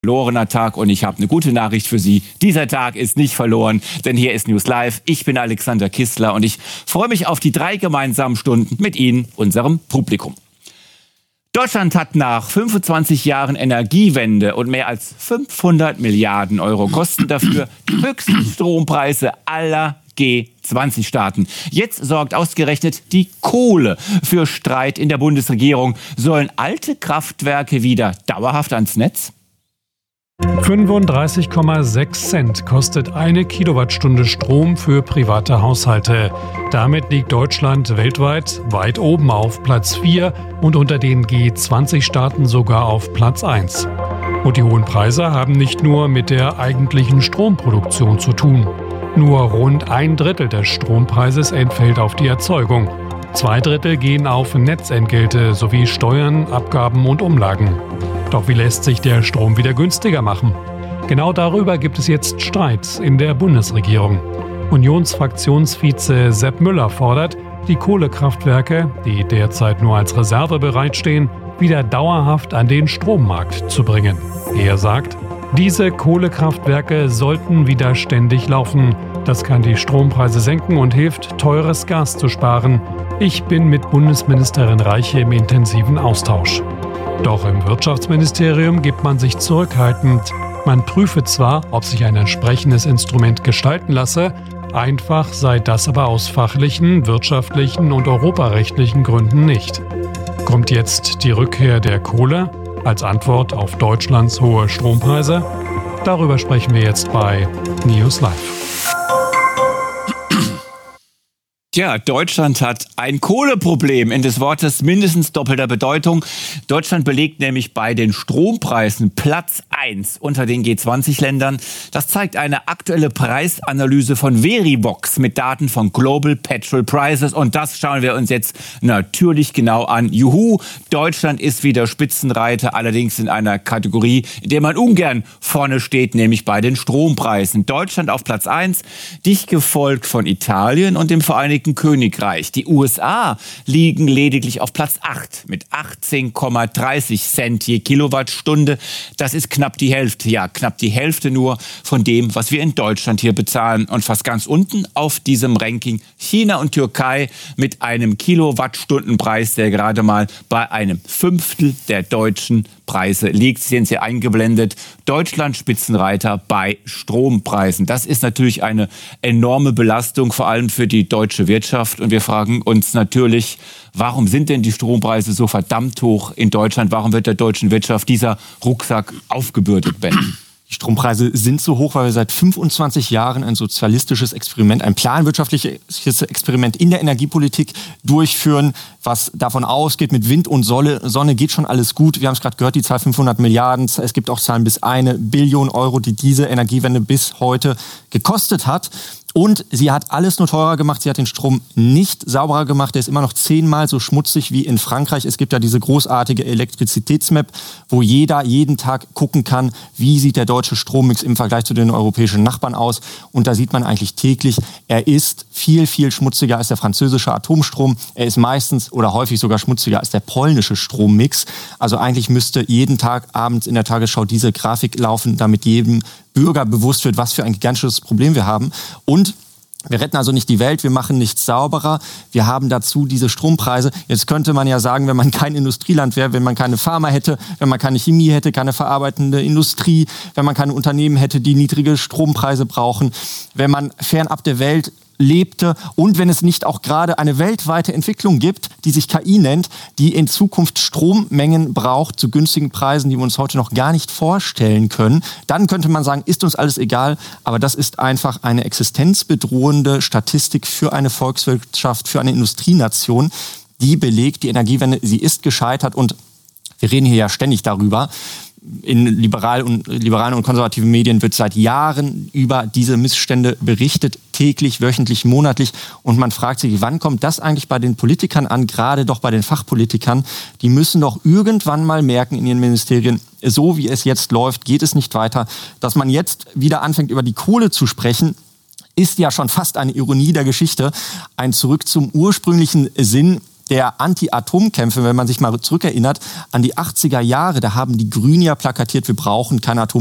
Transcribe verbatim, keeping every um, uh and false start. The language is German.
Verlorener Tag und ich habe eine gute Nachricht für Sie. Dieser Tag ist nicht verloren, denn hier ist News Live. Ich bin Alexander Kistler und ich freue mich auf die drei gemeinsamen Stunden mit Ihnen, unserem Publikum. Deutschland hat nach fünfundzwanzig Jahren Energiewende und mehr als fünfhundert Milliarden Euro Kosten dafür die höchsten Strompreise aller G zwanzig Staaten. Jetzt sorgt ausgerechnet die Kohle für Streit in der Bundesregierung. Sollen alte Kraftwerke wieder dauerhaft ans Netz? fünfunddreißig Komma sechs Cent kostet eine Kilowattstunde Strom für private Haushalte. Damit liegt Deutschland weltweit weit oben auf Platz vier und unter den G zwanzig Staaten sogar auf Platz eins. Und die hohen Preise haben nicht nur mit der eigentlichen Stromproduktion zu tun. Nur rund ein Drittel des Strompreises entfällt auf die Erzeugung. Zwei Drittel gehen auf Netzentgelte sowie Steuern, Abgaben und Umlagen. Doch wie lässt sich der Strom wieder günstiger machen? Genau darüber gibt es jetzt Streit in der Bundesregierung. Unionsfraktionsvize Sepp Müller fordert, die Kohlekraftwerke, die derzeit nur als Reserve bereitstehen, wieder dauerhaft an den Strommarkt zu bringen. Er sagt, diese Kohlekraftwerke sollten wieder ständig laufen. Das kann die Strompreise senken und hilft, teures Gas zu sparen. Ich bin mit Bundesministerin Reiche im intensiven Austausch. Doch im Wirtschaftsministerium gibt man sich zurückhaltend. Man prüfe zwar, ob sich ein entsprechendes Instrument gestalten lasse, einfach sei das aber aus fachlichen, wirtschaftlichen und europarechtlichen Gründen nicht. Kommt jetzt die Rückkehr der Kohle als Antwort auf Deutschlands hohe Strompreise? Darüber sprechen wir jetzt bei News Live. Tja, Deutschland hat ein Kohleproblem in des Wortes mindestens doppelter Bedeutung. Deutschland belegt nämlich bei den Strompreisen Platz eins unter den G zwanzig Ländern. Das zeigt eine aktuelle Preisanalyse von Verivox mit Daten von Global Petrol Prices. Und das schauen wir uns jetzt natürlich genau an. Juhu, Deutschland ist wieder Spitzenreiter, allerdings in einer Kategorie, in der man ungern vorne steht, nämlich bei den Strompreisen. Deutschland auf Platz eins, dicht gefolgt von Italien und dem Vereinigten Königreich. Die U S A liegen lediglich auf Platz acht mit achtzehn Komma dreißig Cent je Kilowattstunde. Das ist knapp die Hälfte, ja, knapp die Hälfte nur von dem, was wir in Deutschland hier bezahlen. Und fast ganz unten auf diesem Ranking China und Türkei mit einem Kilowattstundenpreis, der gerade mal bei einem Fünftel der deutschen Preise liegt. Sehen Sie eingeblendet. Deutschland Spitzenreiter bei Strompreisen. Das ist natürlich eine enorme Belastung, vor allem für die deutsche Wirtschaft. Und wir fragen uns natürlich, warum sind denn die Strompreise so verdammt hoch in Deutschland? Warum wird der deutschen Wirtschaft dieser Rucksack aufgebürdet, Ben? Die Strompreise sind so hoch, weil wir seit fünfundzwanzig Jahren ein sozialistisches Experiment, ein planwirtschaftliches Experiment in der Energiepolitik durchführen, was davon ausgeht, mit Wind und Sonne, Sonne geht schon alles gut. Wir haben es gerade gehört, die Zahl fünfhundert Milliarden. Es gibt auch Zahlen bis eine Billion Euro, die diese Energiewende bis heute gekostet hat. Und sie hat alles nur teurer gemacht. Sie hat den Strom nicht sauberer gemacht. Der ist immer noch zehnmal so schmutzig wie in Frankreich. Es gibt ja diese großartige Elektrizitätsmap, wo jeder jeden Tag gucken kann, wie sieht der deutsche Strommix im Vergleich zu den europäischen Nachbarn aus. Und da sieht man eigentlich täglich, er ist viel, viel schmutziger als der französische Atomstrom. Er ist meistens oder häufig sogar schmutziger als der polnische Strommix. Also eigentlich müsste jeden Tag abends in der Tagesschau diese Grafik laufen, damit jedem Bürger bewusst wird, was für ein gigantisches Problem wir haben. Und wir retten also nicht die Welt, wir machen nichts sauberer. Wir haben dazu diese Strompreise. Jetzt könnte man ja sagen, wenn man kein Industrieland wäre, wenn man keine Pharma hätte, wenn man keine Chemie hätte, keine verarbeitende Industrie, wenn man keine Unternehmen hätte, die niedrige Strompreise brauchen, wenn man fernab der Welt lebte und wenn es nicht auch gerade eine weltweite Entwicklung gibt, die sich K I nennt, die in Zukunft Strommengen braucht zu günstigen Preisen, die wir uns heute noch gar nicht vorstellen können, dann könnte man sagen, ist uns alles egal, aber das ist einfach eine existenzbedrohende Statistik für eine Volkswirtschaft, für eine Industrienation, die belegt, die Energiewende, sie ist gescheitert und wir reden hier ja ständig darüber. In liberal und, liberalen und konservativen Medien wird seit Jahren über diese Missstände berichtet, täglich, wöchentlich, monatlich. Und man fragt sich, wann kommt das eigentlich bei den Politikern an, gerade doch bei den Fachpolitikern? Die müssen doch irgendwann mal merken in ihren Ministerien, so wie es jetzt läuft, geht es nicht weiter. Dass man jetzt wieder anfängt, über die Kohle zu sprechen, ist ja schon fast eine Ironie der Geschichte. Ein Zurück zum ursprünglichen Sinn der Anti-Atom-Kämpfe, wenn man sich mal zurückerinnert an die achtziger Jahre, da haben die Grünen ja plakatiert, wir brauchen kein Atom